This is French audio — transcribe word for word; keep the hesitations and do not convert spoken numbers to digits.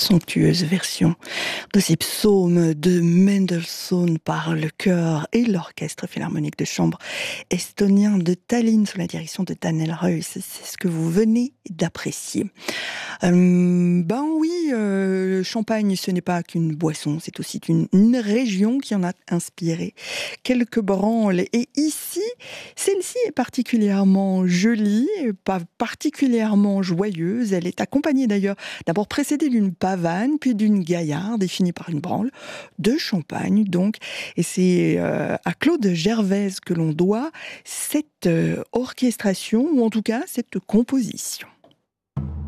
somptueuse version de ces psaumes de Mendelssohn par le chœur et l'orchestre philharmonique de chambre estonien de Tallinn sous la direction de Daniel Reuss. C'est ce que vous venez d'apprécier. Euh, ben oui, euh, Champagne, ce n'est pas qu'une boisson, c'est aussi une, une région qui en a inspiré quelques branles. Et ici, celle-ci est particulièrement jolie, pas particulièrement joyeuse. Elle est accompagnée d'ailleurs, d'abord précédée d'une pavane, puis d'une gaillarde, et finit par une branle de champagne, donc. Et c'est euh, à Claude Gervaise que l'on doit cette euh, orchestration, ou en tout cas cette composition.